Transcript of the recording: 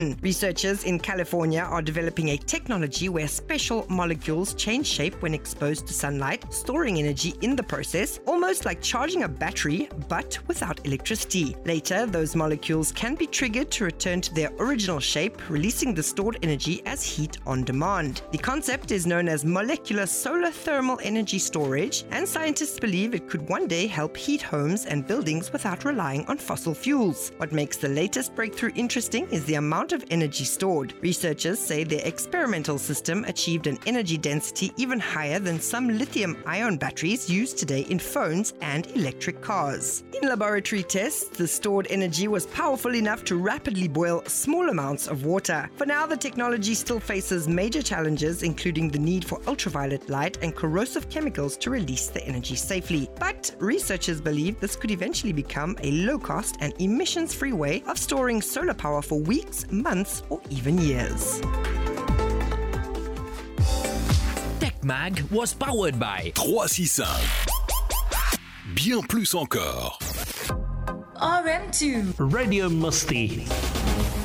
Researchers in California are developing a technology where special molecules change shape when exposed to sunlight, storing energy in the process, almost like charging a battery, but without electricity. Later, those molecules can be triggered to return to their original shape, releasing the stored energy as heat on demand. The concept is known as molecular solar thermal energy storage, and scientists believe it could one day help heat homes and buildings without relying on fossil fuels. What makes the latest breakthrough interesting is the amount of energy stored. Researchers say their experimental system achieved an energy density even higher than some lithium-ion batteries used today in phones and electric cars. In laboratory tests, the stored energy was powerful enough to rapidly boil small amounts of water. For now, the technology still faces major challenges, including the need for ultraviolet light and corrosive chemicals to release the energy safely. But researchers believe this could eventually become a low-cost and emissions-free way of storing solar power for weeks, months, or even years. TechMag was powered by 365. Bien plus encore. RM2 Radio Musti.